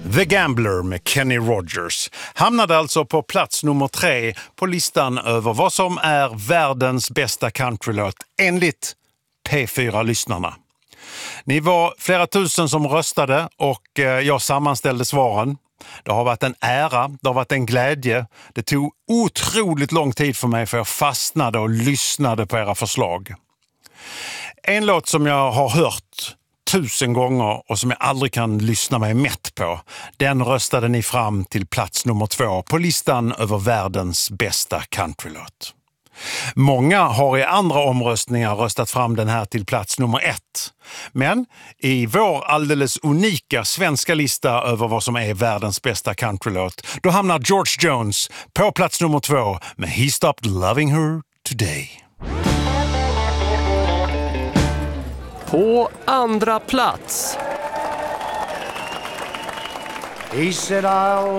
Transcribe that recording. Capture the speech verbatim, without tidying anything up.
The Gambler med Kenny Rogers hamnade alltså på plats nummer tre på listan över vad som är världens bästa countrylåt enligt P fyra-lyssnarna. Ni var flera tusen som röstade och jag sammanställde svaren. Det har varit en ära, det har varit en glädje. Det tog otroligt lång tid för mig för jag fastnade och lyssnade på era förslag. En låt som jag har hört tusen gånger och som jag aldrig kan lyssna mig mätt på, den röstade ni fram till plats nummer två på listan över världens bästa countrylåt. Många har i andra omröstningar röstat fram den här till plats nummer ett. Men i vår alldeles unika svenska lista över vad som är världens bästa countrylåt, då hamnar George Jones på plats nummer två med He Stopped Loving Her Today. På andra plats. He said I'll